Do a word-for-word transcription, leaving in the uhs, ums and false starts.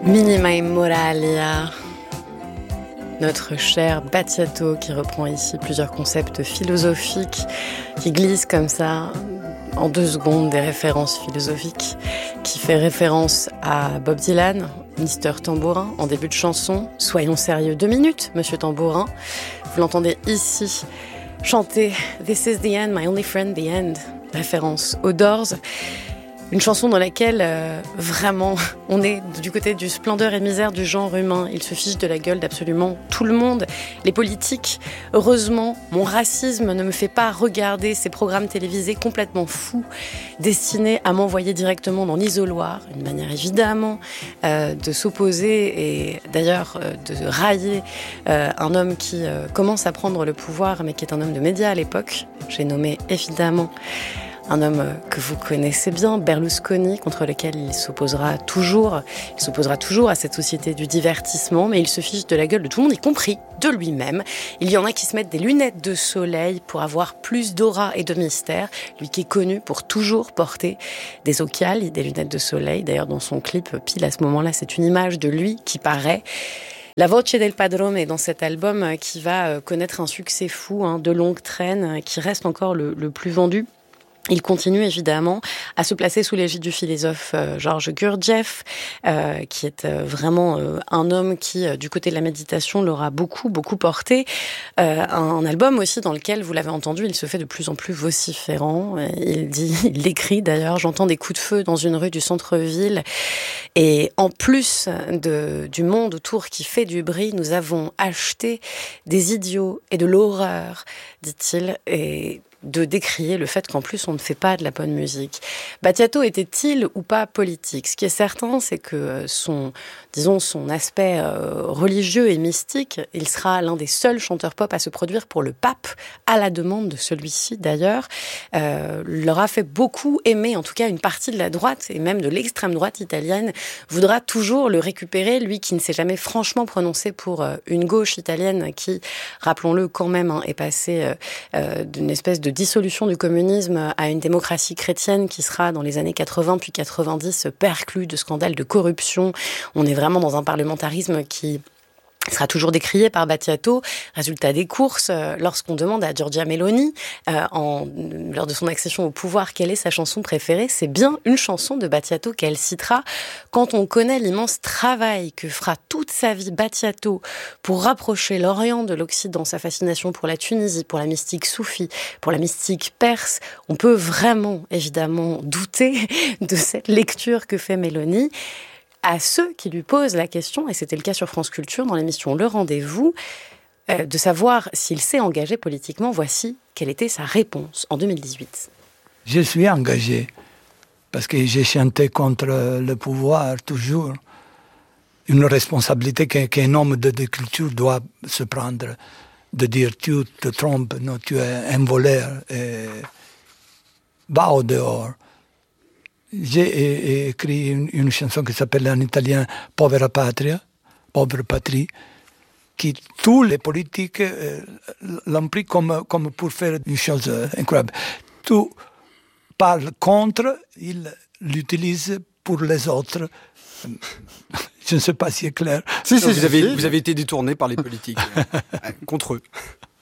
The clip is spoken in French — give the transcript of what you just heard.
Minima Moralia, notre cher Battiato qui reprend ici plusieurs concepts philosophiques, qui glisse comme ça en deux secondes des références philosophiques, qui fait référence à Bob Dylan, Mister Tambourin, en début de chanson. Soyons sérieux deux minutes, Monsieur Tambourin. Vous l'entendez ici chanter This is the end, my only friend, the end, référence aux Doors. Une chanson dans laquelle, euh, vraiment, on est du côté du splendeur et misère du genre humain. Il se fiche de la gueule d'absolument tout le monde. Les politiques, heureusement, mon racisme ne me fait pas regarder ces programmes télévisés complètement fous, destinés à m'envoyer directement dans l'isoloir. Une manière évidemment euh, de s'opposer et d'ailleurs euh, de railler euh, un homme qui euh, commence à prendre le pouvoir, mais qui est un homme de médias à l'époque. J'ai nommé évidemment un homme que vous connaissez bien, Berlusconi, contre lequel il s'opposera toujours. Il s'opposera toujours à cette société du divertissement, mais il se fiche de la gueule de tout le monde, y compris de lui-même. Il y en a qui se mettent des lunettes de soleil pour avoir plus d'aura et de mystère. Lui qui est connu pour toujours porter des occhiales, des lunettes de soleil. D'ailleurs, dans son clip, pile à ce moment-là, c'est une image de lui qui paraît. La Voce del Padrone est dans cet album qui va connaître un succès fou, hein, de longue traîne, qui reste encore le, le plus vendu. Il continue évidemment à se placer sous l'égide du philosophe euh, Georges Gurdjieff, euh, qui est euh, vraiment euh, un homme qui, euh, du côté de la méditation, l'aura beaucoup, beaucoup porté. Euh, un album aussi dans lequel, vous l'avez entendu, il se fait de plus en plus vociférant. Il dit, il écrit d'ailleurs, j'entends des coups de feu dans une rue du centre-ville. Et en plus de, du monde autour qui fait du bruit, nous avons acheté des idiots et de l'horreur, dit-il, et de décrier le fait qu'en plus on ne fait pas de la bonne musique. Battiato était-il ou pas politique ? Ce qui est certain, c'est que son, disons, son aspect euh, religieux et mystique, il sera l'un des seuls chanteurs pop à se produire pour le pape, à la demande de celui-ci d'ailleurs, euh, leur a fait beaucoup aimer, en tout cas une partie de la droite et même de l'extrême droite italienne, voudra toujours le récupérer, lui qui ne s'est jamais franchement prononcé pour euh, une gauche italienne qui, rappelons-le quand même, hein, est passée euh, euh, d'une espèce de dissolution du communisme à une démocratie chrétienne qui sera dans les années quatre-vingts puis quatre-vingt-dix perclue de scandales de corruption. On est vraiment dans un parlementarisme qui sera toujours décrié par Battiato. Résultat des courses, euh, lorsqu'on demande à Giorgia Meloni, euh, en, lors de son accession au pouvoir, quelle est sa chanson préférée, c'est bien une chanson de Battiato qu'elle citera. Quand on connaît l'immense travail que fera toute sa vie Battiato pour rapprocher l'Orient de l'Occident, sa fascination pour la Tunisie, pour la mystique soufie, pour la mystique perse, on peut vraiment, évidemment, douter de cette lecture que fait Meloni. À ceux qui lui posent la question, et c'était le cas sur France Culture dans l'émission Le Rendez-vous, euh, de savoir s'il s'est engagé politiquement, voici quelle était sa réponse en deux mille dix-huit. Je suis engagé, parce que j'ai chanté contre le pouvoir toujours. Une responsabilité qu'un homme de, de culture doit se prendre, de dire tu te trompes, non, tu es un voleur, et va au dehors. J'ai écrit une, une chanson qui s'appelle en italien Povera Patria, Pauvre Patrie, qui tous les politiques euh, l'ont pris comme, comme pour faire une chose incroyable. Tout parle contre, il l'utilise pour les autres. Je ne sais pas si c'est clair. Si, si, vous, avez, vous avez été détourné par les politiques euh, contre eux.